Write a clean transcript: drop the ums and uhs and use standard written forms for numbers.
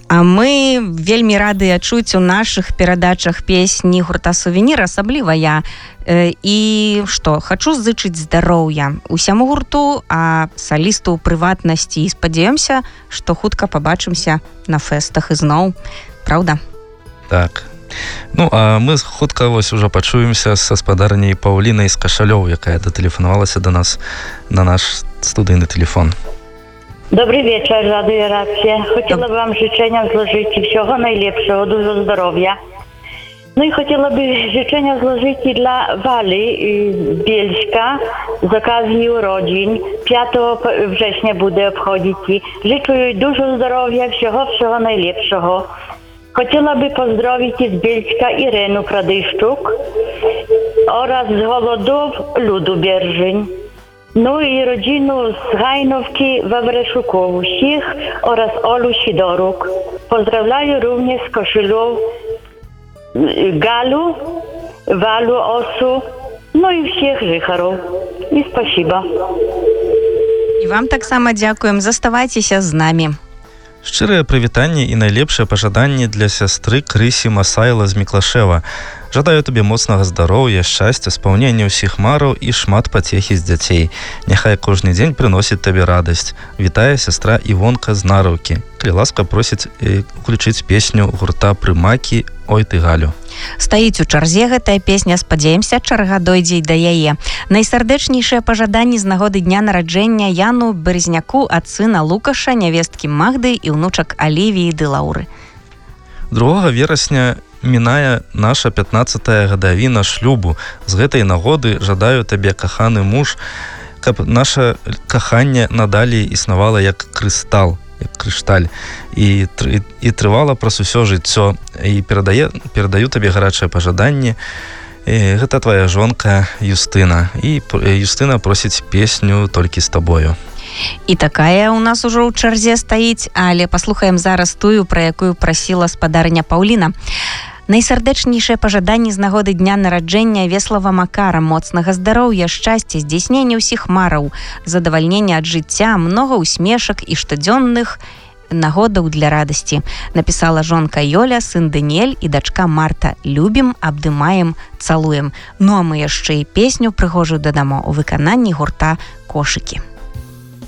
А мы вельмі рады чуць у нашых перадачах песні гурта «Сувенір», асабліва я. І што, хачу зычыць здароўя усяму гурту, а салісту ў прыватнасці, і спадзяёмся, што хутка пабачымся на фэстах ізноў. Праўда? Так. Ну, а мы хутка вось ужо пачуемся са спадарняй Паўлінай з Кашалёў, якая датэлефанавалася да нас на наш студыйны тэлефон. Dobry wieczór, Radio Rację. Chciałabym wam życzenia złożyć всього najlepszego, dużo zdrowia. No i chciałabym życzenia złożyć dla Wali z Bielska z okazji urodzin. 5 września będę obchodzić. Życzę jej dużo zdrowia, всього najlepszego. Chciałabym pozdrowić z Bielska Irenę Pradyszczuk oraz z Holodów Ludu Bierżyń. No i rodzinę z Hajnówki Wawreszukowu Sich oraz Olu Sidoruk. Pozdrawiam również z Koszylów Galu, Walu Osu, no i всех жыхараў. И спасибо. І вам таксама дзякуем. Заставайцеся з намі. Шчырыя прывітанні і найлепшыя пажаданні для сястры Крысі Масайла з Міклашева. Жадаю табе моцнага здароўя, шчасця, спаўнення ўсіх мараў і шмат пацехі з дзяцей. Няхай кожны дзень прыносіць табе радасць. Вітае сястра Івонка з Нараўкі. Калі ласка, просіць уключыць песню гурта «Прымакі» «Ой ты, Галю». Стаіць у чарзе гэтая песня, спадзяемся, чарга дойдзе і да яе. Найсардэчнейшыя пажаданні з нагоды дня нараджэння Яну Березняку ад сына Лукаша, нявесткі Магды і ўнучак Алівіі ды Лаўры. 2 верасня мінае наша 15-я гадавіна шлюбу. З гэтай нагоды жадаю табе, каханы муж, каб наша каханне надалей існавала як крыстал, як крышталь, і трывала праз усё жыццё. І перадаю табе гарачае пажаданне. Гэта твая жонка Юстына. І Юстына просіць песню «Толькі з табою». І такая у нас ужо ў чарзе стаіць, але паслухаем зараз тую, пра якую прасіла спадарня Паўліна. Найсардэчнейшыя пажаданні з нагоды дня нараджэння Веслава Макара, моцнага здароўя, шчасця, здзейснення ўсіх мараў, задавальнення ад жыцця, многа усмешак і штодзённых нагодаў для радасці. Напісала жонка Ёля, сын Даніэль і дачка Марта. Любім, абдымаем, цалуем. Ну а мы яшчэ і песню прыгожую дадамо ў выкананні гурта «Кошыкі».